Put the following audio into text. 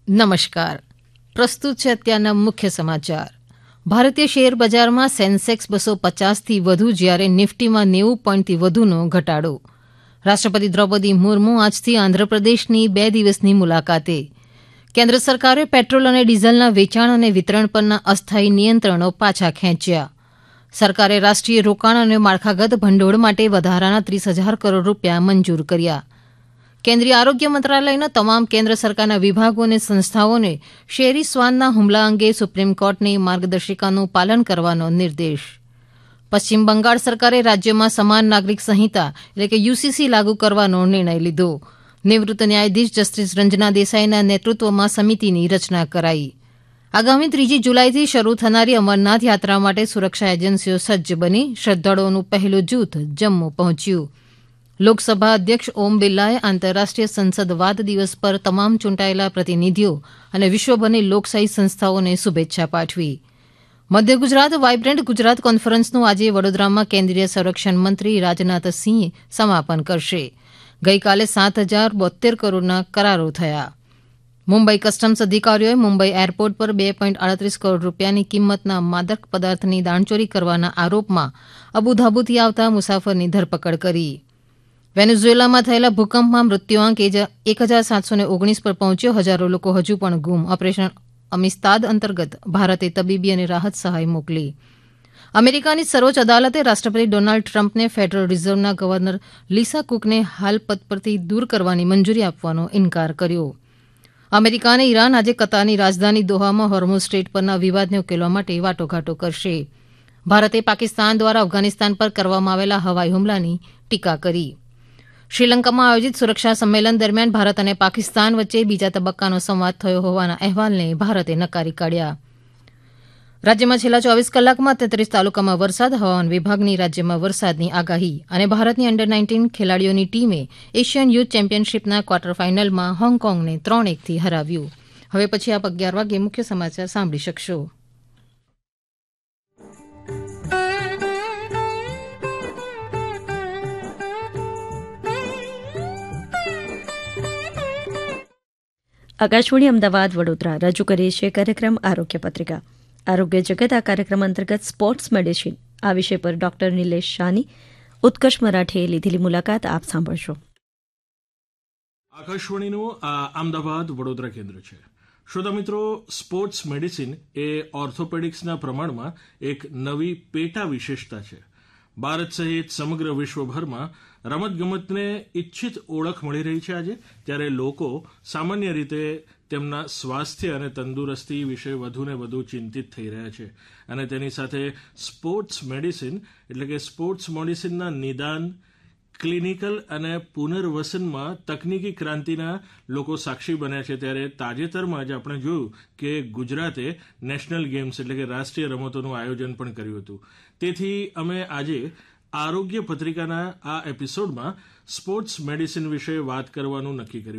નમસ્કાર. પ્રસ્તુત છે અત્યારના મુખ્ય સમાચાર. ભારતીય શેર બજારમાં સેન્સેક્સ 250થી વધુ જ્યારે નિફ્ટીમાં 90 પોઈન્ટથી વધુનો ઘટાડો. રાષ્ટ્રપતિ દ્રૌપદી મુર્મુ આજથી આંધ્રપ્રદેશની 2 દિવસની મુલાકાતે. કેન્દ્ર સરકારે પેટ્રોલ અને ડીઝલના વેચાણ અને વિતરણ પરના અસ્થાયી નિયંત્રણો પાછા ખેંચ્યા. સરકારે રાષ્ટ્રીય રોકાણ અને માળખાગત ભંડોળ માટે વધારાના 30,000 કરોડ રૂપિયા મંજૂર કર્યા. કેન્દ્રીય આરોગ્ય મંત્રાલયના તમામ કેન્દ્ર સરકારના વિભાગો અને સંસ્થાઓને શેરી શ્વાનના હુમલા અંગે સુપ્રીમ કોર્ટની માર્ગદર્શિકાનું પાલન કરવાનો નિર્દેશ. પશ્ચિમ બંગાળ સરકારે રાજ્યમાં સમાન નાગરિક સંહિતા યુસીસી લાગુ કરવાનો નિર્ણય લીધો. નિવૃત્ત ન્યાયાધીશ જસ્ટિસ રંજના દેસાઈના નેતૃત્વમાં સમિતિની રચના કરાઈ. આગામી 3 જુલાઈથી શરૂ થનારી અમરનાથ યાત્રા માટે સુરક્ષા એજન્સીઓ સજ્જ બની શ્રદ્ધાળુઓનું પહેલું જૂથ જમ્મુ પહોંચ્યું. લોકસભા અધ્યક્ષ ઓમ બિરલાએ આંતરરાષ્ટ્રીય સંસદવાદ દિવસ પર તમામ ચૂંટાયેલા પ્રતિનિધિઓ અને વિશ્વભરની લોકશાહી સંસ્થાઓને શુભેચ્છા પાઠવી. મધ્ય ગુજરાત વાયબ્રન્ટ ગુજરાત કોન્ફરન્સનું આજે વડોદરામાં કેન્દ્રીય સંરક્ષણ મંત્રી રાજનાથસિંહ સમાપન કરશે. ગઈકાલે 7,072 કરોડના કરારો થયા. મુંબઈ કસ્ટમ્સ અધિકારીઓએ મુંબઈ એરપોર્ટ પર 2.38 કરોડ રૂપિયાની કિંમતના માદક પદાર્થની દાણચોરી કરવાના આરોપમાં અબુધાબીથી આવતા મુસાફરની ધરપકડ કરી. વેનેઝુએલામાં થયેલા ભૂકંપમાં મૃત્યુઆંક 1,719 પર પહોંચ્યો. હજારો લોકો હજુ પણ ગુમ. ઓપરેશન અમિસ્તાદ અંતર્ગત ભારતે તબીબી અને રાહત સહાય મોકલી. અમેરિકાની સર્વોચ્ચ અદાલતે રાષ્ટ્રપતિ ડોનાલ્ડ ટ્રમ્પને ફેડરલ રિઝર્વના ગવર્નર લીસા કુકને હાલ પદ પરથી દૂર કરવાની મંજૂરી આપવાનો ઇનકાર કર્યો. અમેરિકા અને ઈરાન આજે કતારની રાજધાની દોહામાં હોર્મુઝ સ્ટ્રેટ પરના વિવાદને ઉકેલવા માટે વાટાઘાટો કરશે. ભારતે પાકિસ્તાન દ્વારા અફઘાનિસ્તાન પર કરવામાં આવેલા હવાઈ હુમલાની ટીકા કરી. શ્રીલંકામાં આયોજિત સુરક્ષા સંમેલન દરમિયાન ભારત અને પાકિસ્તાન વચ્ચે બીજા તબક્કાનો સંવાદ થયો હોવાના અહેવાલને ભારતે નકારી કાઢ્યા. રાજ્યમાં છેલ્લા 24 કલાકમાં 33 તાલુકામાં વરસાદ. હવામાન વિભાગની રાજ્યમાં વરસાદની આગાહી. અને ભારતની અંડર-19 ખેલાડીઓની ટીમે એશિયન યુથ ચેમ્પિયનશીપના ક્વાર્ટર ફાઇનલમાં હોંગકોંગને 3-1થી હરાવ્યું. હવે પછી આપ 11 વાગે મુખ્ય સમાચાર સાંભળી શકશો. આકાશવાણી અમદાવાદ વડોદરા રજૂ કરીએ છીએ કાર્યક્રમ આરોગ્ય પત્રિકા. આરોગ્ય જગત આ કાર્યક્રમ અંતર્ગત સ્પોર્ટ્સ મેડિસિન આ વિષય પર ડોક્ટર નિલેશ શાહની ઉત્કર્ષ મરાઠીએ લીધેલી મુલાકાત આપ સાંભળશો. આકાશવાણીનું આ અમદાવાદ વડોદરા કેન્દ્ર છે. શ્રોતા મિત્રો, સ્પોર્ટ્સ મેડિસિન એ ઓર્થોપેડિક્સના પ્રમાણમાં એક નવી પેટા વિશેષતા છે. ભારત સહિત સમગ્ર વિશ્વભરમાં રમતગમતને ઇચ્છિત ઓળખ મળી રહી છે આજે. ત્યારે લોકો સામાન્ય રીતે તેમના સ્વાસ્થ્ય અને તંદુરસ્તી વિશે વધુને વધુ ચિંતિત થઈ રહ્યા છે. અને તેની સાથે સ્પોર્ટ્સ મેડિસિન એટલે કે સ્પોર્ટ્સ મેડિસિનના નિદાન, ક્લિનિકલ અને પુનર્વસનમાં તકનીકી ક્રાંતિના લોકો સાક્ષી બન્યા છે. ત્યારે તાજેતરમાં જ આપણે જોયું કે ગુજરાતે નેશનલ ગેમ્સ એટલે કે રાષ્ટ્રીય રમતોનું આયોજન પણ કર્યું હતું. તેથી અમે આજે આરોગ્ય પત્રિકાના આ એપિસોડમાં સ્પોર્ટ્સ મેડિસિન વિશે વાત કરવાનું નક્કી કર્યું.